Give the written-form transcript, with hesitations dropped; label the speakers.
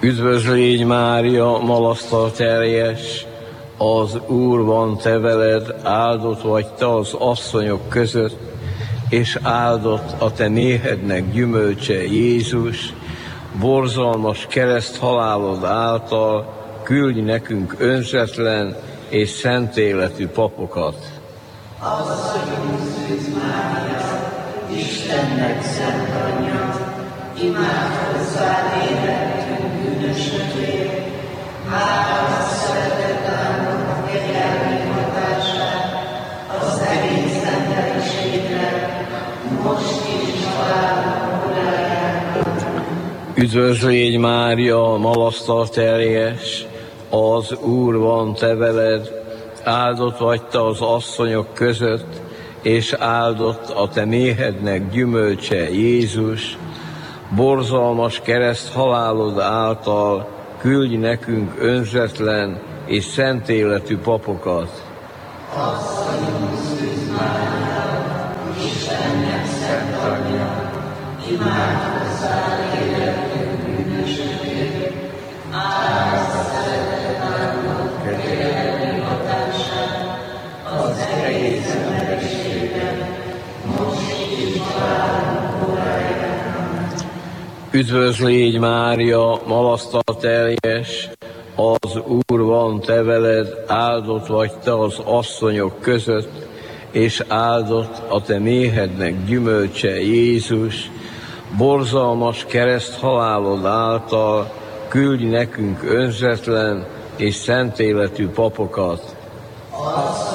Speaker 1: Üdvözlégy Mária, malasztal teljes, az Úr van te veled, áldott vagy te az asszonyok között, és áldott a te méhednek gyümölcse, Jézus. Borzalmas kereszt halálod által küldj nekünk önzetlen és szent életű papokat.
Speaker 2: Asszonyunk Szűz Mária, Istennek szent anyja, imádkozz rád érettünk bűnösökért, hála szeretett áldott kegyelmi hatását az egész emberiségre, most is halálunk óráján.
Speaker 1: Üdvözlégy Mária, malasztal teljes, az Úr van te veled, áldott vagy te az asszonyok között, és áldott a te méhednek gyümölcse, Jézus. Borzalmas kereszt halálod által küldj nekünk önzetlen és szent életű papokat.
Speaker 2: Asszonyunk Szűz Mária, Istennek szent anyja, imádkozz rád érettünk bűnösökért, hála szeretett áldott kegyelmi hatását az egész emberiségre, most is halálunk óráján.
Speaker 1: Üdvözlégy Mária, malasztal teljes, az Úr van te veled, áldott vagy te az asszonyok között, és áldott a te méhednek gyümölcse, Jézus. Borzalmas kereszt halálod által küldj nekünk önzetlen és szent életű papokat.